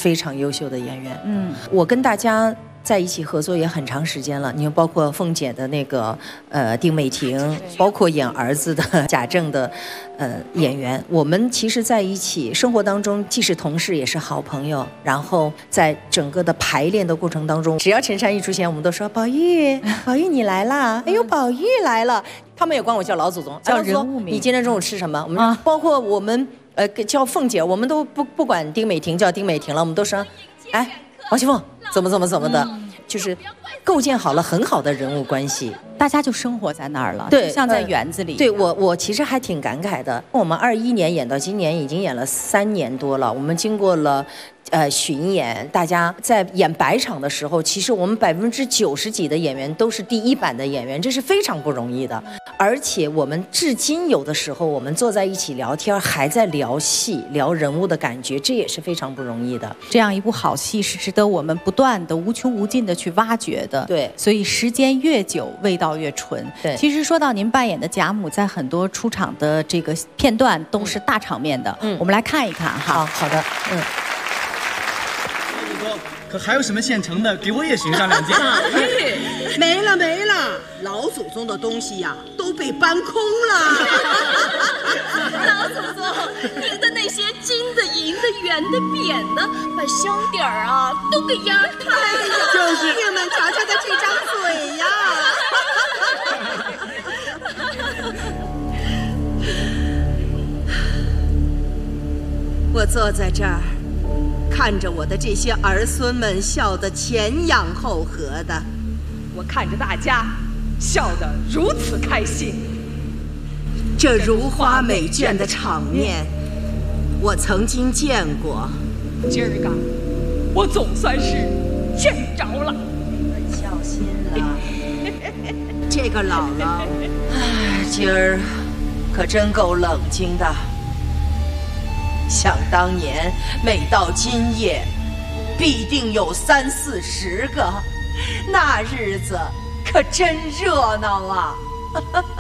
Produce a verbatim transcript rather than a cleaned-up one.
非常优秀的演员。嗯，我跟大家在一起合作也很长时间了，你看，包括凤姐的那个呃丁美婷，包括演儿子的贾政的呃演员，我们其实在一起生活当中既是同事也是好朋友。然后在整个的排练的过程当中，只要陈珊一出现，我们都说宝玉，宝玉你来啦！哎呦，宝玉来了！他们也管我叫老祖宗， 叫人物名。 你今天中午吃什么？我们、啊、包括我们呃叫凤姐，我们都不不管丁美婷叫丁美婷了，我们都说，哎，王熙凤。怎么怎么怎么的，嗯、就是构建好了很好的人物关系， 大家就生活在那儿了， 对， 就像在园子里。 呃、对我，我其实还挺感慨的。我们二一年演到今年，已经演了三年多了。我们经过了呃巡演，大家在演百场的时候，其实我们百分之九十几的演员都是第一版的演员，这是非常不容易的。而且我们至今有的时候，我们坐在一起聊天，还在聊戏、聊人物的感觉，这也是非常不容易的。 这样一部好戏是值得我们不断的、无穷无尽的去挖掘的。 对， 所以时间越久，味道越纯。 对， 其实说到您扮演的贾母，在很多出场的这个片段都是大场面的。嗯，我们来看一看哈。 好好的，嗯。 可还有什么现成的？给我也寻上两件。 没了没了，老祖宗的东西呀、啊、都被搬空了。 老祖宗，您的那些金的、银的、圆的、扁的，把香点儿啊都给压开了。 就是你们瞧瞧他这张嘴呀。我坐在这儿。看着我的这些儿孙们笑得前仰后合的， 我看着大家笑得如此开心。 这如花美眷的场面，我曾经见过。 今儿个我总算是见着了。 小心了，这个姥姥，哎，今儿可真够冷静的。想当年，每到今夜，必定有三四十个，那日子可真热闹啊！